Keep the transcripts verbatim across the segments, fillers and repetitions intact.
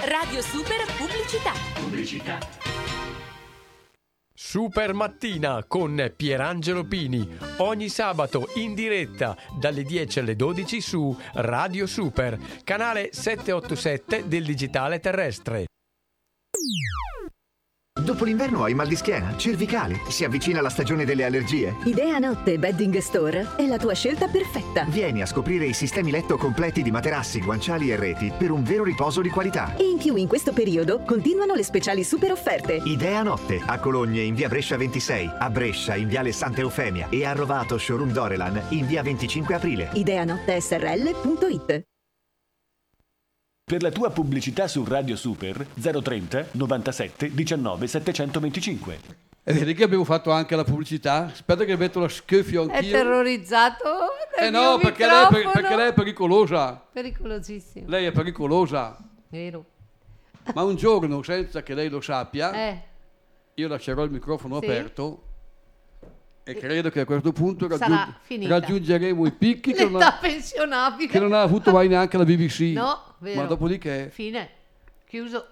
Radio Super Pubblicità. Pubblicità. Super Mattina con Pierangelo Pini, ogni sabato in diretta dalle dieci alle dodici su Radio Super, canale settecentottantasette del digitale terrestre. Dopo l'inverno hai mal di schiena, cervicale, si avvicina la stagione delle allergie? Idea Notte Bedding Store è la tua scelta perfetta. Vieni a scoprire i sistemi letto completi di materassi, guanciali e reti per un vero riposo di qualità. E in più in questo periodo continuano le speciali super offerte. Idea Notte a Cologne in via Brescia ventisei, a Brescia in viale Santa Eufemia e a Rovato showroom Dorelan in via venticinque aprile. Ideanotte S R L punto it. Per la tua pubblicità su Radio Super zero trenta novantasette diciannove settecentoventicinque. E vedi che abbiamo fatto anche la pubblicità? Aspetta che metto la schiuffio anch'io. È terrorizzato dal Eh no, mio perché lei, è per- microfono. perché lei è pericolosa. Pericolosissimo. Lei è pericolosa. Vero. Ma un giorno, senza che lei lo sappia, Eh, io lascerò il microfono Sì. aperto e credo che a questo punto Sarà raggiung- finita. raggiungeremo i picchi che non, l'età ha, pensionabile. che non ha avuto mai neanche la B B C. No, vero. Ma dopodiché... Fine. Chiuso.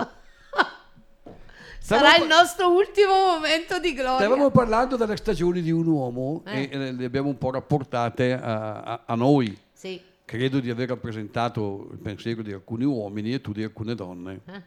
Stavamo Sarà pa- il nostro ultimo momento di gloria. Stavamo parlando delle stagioni di un uomo Eh. e eh, le abbiamo un po' rapportate a, a- a noi. Sì. Credo di aver rappresentato il pensiero di alcuni uomini e tu di alcune donne. Eh.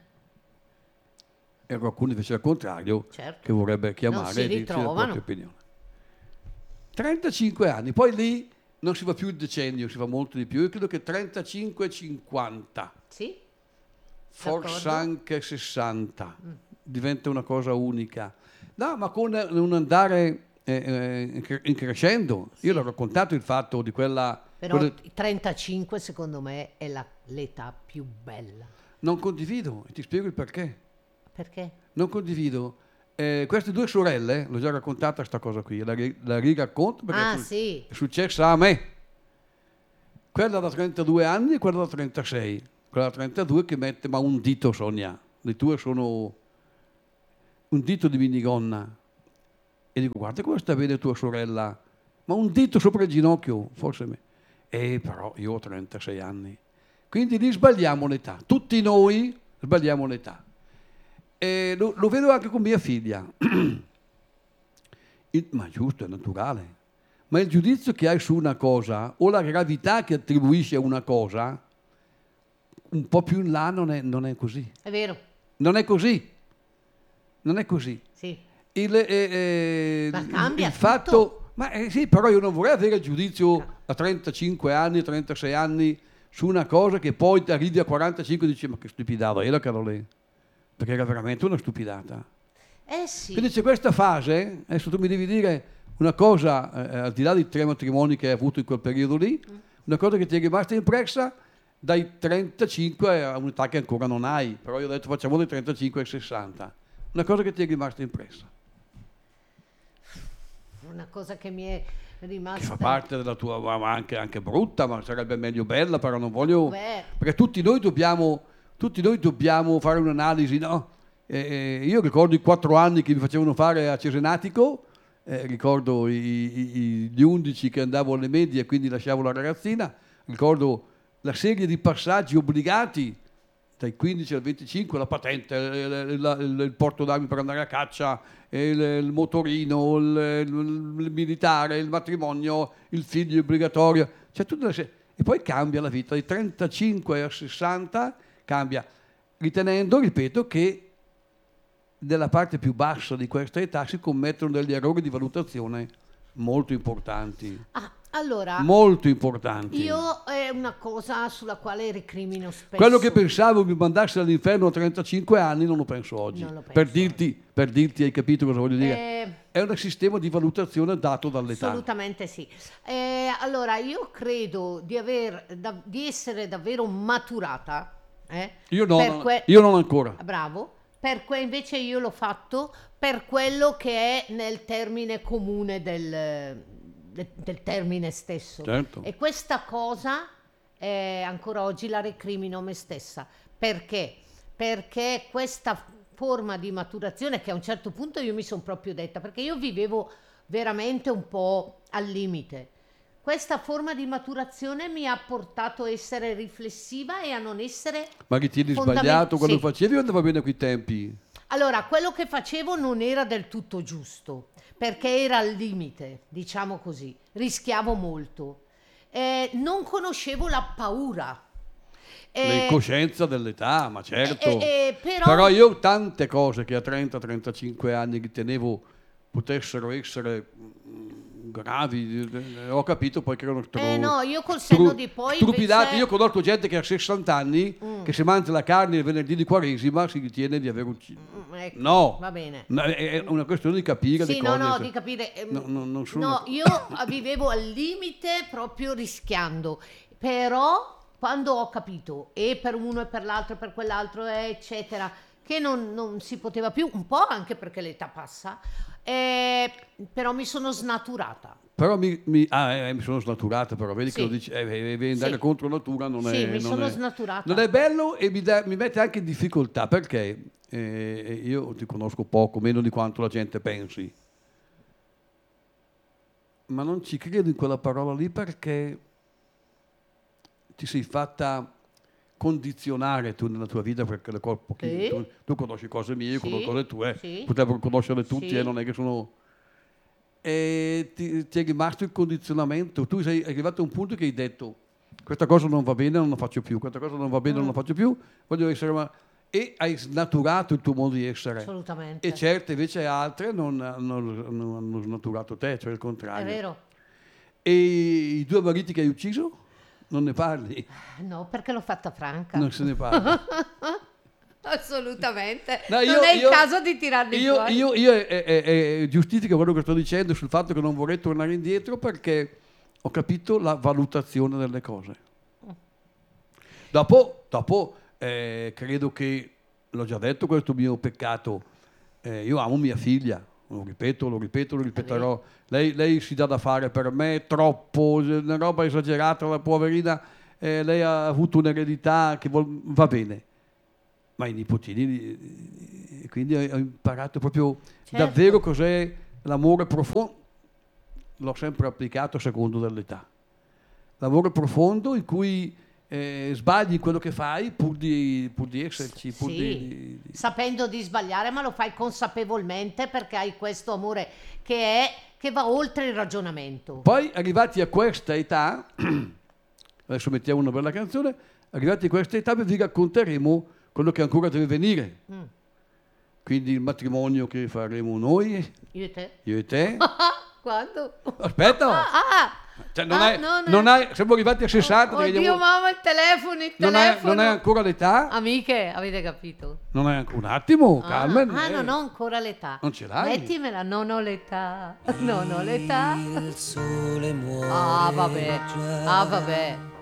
E qualcuno invece al contrario Certo. che vorrebbe chiamare si e dirci la ritrovano. propria opinione. trentacinque anni, poi lì non si fa più il decennio, si fa molto di più. Io credo che trentacinque cinquanta, Sì. forse D'accordo. anche sessanta, diventa una cosa unica. No, ma con un andare eh, eh, in cre- in crescendo. Io l'ho raccontato il fatto di quella... Però quelle- i trentacinque secondo me è la- l'età più bella. Non condivido, e ti spiego il perché. Perché? Non condivido. Eh, queste due sorelle, l'ho già raccontata sta cosa qui, la, ri- la racconto perché Ah, è, su- sì. è successa a me. Quella da trentadue anni e quella da trentasei. Quella da trentadue che mette, ma un dito, Sonia, le tue sono un dito di minigonna. E dico, guarda come sta bene tua sorella, ma un dito sopra il ginocchio, forse me. E però io ho trentasei anni. Quindi lì sbagliamo l'età. Tutti noi sbagliamo l'età. E lo, lo vedo anche con mia figlia. Il- ma giusto, è naturale. Ma il giudizio che hai su una cosa o la gravità che attribuisci a una cosa, un po' più in là non è, non è così. È vero. Non è così. Non è così. Sì. Il, eh, eh, Ma il- cambia il tutto. fatto... Ma eh, sì, però io non vorrei avere il giudizio a trentacinque anni, trentasei anni su una cosa che poi ti arrivi a quarantacinque e dici ma che stupidata era quella lì. Perché era veramente una stupidata. Eh sì. Quindi c'è questa fase, adesso tu mi devi dire una cosa, eh, al di là dei tre matrimoni che hai avuto in quel periodo lì, una cosa che ti è rimasta impressa dai trentacinque a un'età che ancora non hai, però io ho detto facciamo dai trentacinque ai sessanta. Una cosa che ti è rimasta impressa, Una cosa che mi è rimasta... che fa parte della tua, ma anche, anche brutta, ma sarebbe meglio bella, però non voglio... Beh. Perché tutti noi dobbiamo, tutti noi dobbiamo fare un'analisi, no? Eh, eh, io ricordo i quattro anni che mi facevano fare a Cesenatico, eh, ricordo i- i- i- gli undici che andavo alle medie e quindi lasciavo la ragazzina, ricordo la serie di passaggi obbligati dai quindici al venticinque, la patente, il, il- il- il porto d'armi per andare a caccia, il, il motorino, il, il- il militare, il matrimonio, il figlio obbligatorio, cioè tutte le se- e poi cambia la vita, dai trentacinque a sessanta cambia, ritenendo, ripeto, che nella parte più bassa di questa età si commettono degli errori di valutazione molto importanti, Ah, allora, molto importanti. io è una cosa sulla quale ricrimino spesso. Quello che pensavo mi mandasse all'inferno a trentacinque anni non lo penso oggi. Non lo penso per, dirti, per dirti, hai capito cosa voglio dire? Eh, È un sistema di valutazione dato dall'età. Assolutamente sì. Eh, allora, io credo di, aver, da- di essere davvero maturata. eh, Io, no, per no, que- io non ancora. Bravo. Per que- invece io l'ho fatto per quello che è nel termine comune del, del- del termine stesso. Certo. E questa cosa eh, ancora oggi la recrimino a me stessa. Perché? Perché questa forma di maturazione che a un certo punto io mi sono proprio detta, perché io vivevo veramente un po' al limite. questa forma di maturazione mi ha portato a essere riflessiva e a non essere Ma ritieni fondament- sbagliato quello sì. che facevi o andava bene a quei tempi? Allora, quello che facevo non era del tutto giusto, perché era al limite, diciamo così, rischiavo molto. Eh, non conoscevo la paura. Eh, L'incoscienza dell'età, ma certo. eh, eh, però- Però io tante cose che a trenta trentacinque anni ritenevo potessero essere mm, gravi, eh, ho capito poi che erano tro- Eh, no, io col senno stru- di poi stupidati. invece- Io conosco gente che a sessanta anni, Mm. che se mangia la carne il venerdì di Quaresima si ritiene di aver ucciso. Mm, ecco, No, va bene. No, è è una questione di capire Sì, le no, cose. no, se- di capire. ehm, No, no, non sono- no, io vivevo al limite proprio rischiando, però quando ho capito, e per uno e per l'altro e per quell'altro, eccetera, che non, non si poteva più, un po' anche perché l'età passa, eh, però mi sono snaturata. Però mi, mi- ah, eh, mi sono snaturata, però vedi Sì. che lo dici, eh, eh, eh, andare Sì. contro natura non è... Sì, mi non sono è- snaturata. Non è bello e mi, dà- mi mette anche in difficoltà, perché eh, io ti conosco poco, meno di quanto la gente pensi. Ma non ci credo in quella parola lì perché ti sei fatta condizionare tu nella tua vita perché le cose Sì. tu, tu conosci cose mie, io Sì. conosco le tue, Sì. potrebbero conoscerle tutti Sì. e non è che sono... E ti, ti è rimasto il condizionamento, tu sei arrivato a un punto che hai detto questa cosa non va bene, non la faccio più, questa cosa non va bene, non la faccio più, voglio essere... Ma... E hai snaturato il tuo modo di essere. Assolutamente. E certe invece altre non hanno, non hanno snaturato te, cioè il contrario. È vero. E i due mariti che hai ucciso? Non ne parli? No, perché l'ho fatta franca. Non se ne parla. Assolutamente. No, non io- è il io- caso di tirarli Io, fuori. io, io eh, eh, eh, giustifico quello che sto dicendo sul fatto che non vorrei tornare indietro perché ho capito la valutazione delle cose. Dopo, dopo eh, credo che, l'ho già detto, questo mio peccato, eh, io amo mia figlia, lo ripeto, lo ripeto, lo ripeterò. Lei, lei si dà da fare per me troppo, una roba esagerata, la poverina, eh, lei ha avuto un'eredità che vol- va bene. Ma i nipotini, eh, quindi ho ho imparato proprio Certo. davvero cos'è l'amore profondo. L'ho sempre applicato a secondo dell'età. L'amore profondo in cui eh, sbagli in quello che fai pur di, pur di esserci, pur Sì, di, di- di- sapendo di sbagliare, ma lo fai consapevolmente perché hai questo amore che è che va oltre il ragionamento. Poi arrivati a questa età, adesso mettiamo una bella canzone, arrivati a questa età vi racconteremo quello che ancora deve venire. Mm. Quindi il matrimonio che faremo noi, Io e te? io e te. Quando? Aspetta! Ah, ah, Cioè, non, ah, è, no, no. non hai- siamo arrivati a sessanta. Oddio, crediamo- mamma, il telefono, il non, hai, telefono. non hai ancora l'età? Amiche, avete capito? Non hai ancora un attimo, Ah, Carmen. ah, eh. non ho ancora l'età. Non ce l'hai? Mettimela, non ho l'età. Non ho l'età. Il sole muore Ah, vabbè. già. Ah, vabbè.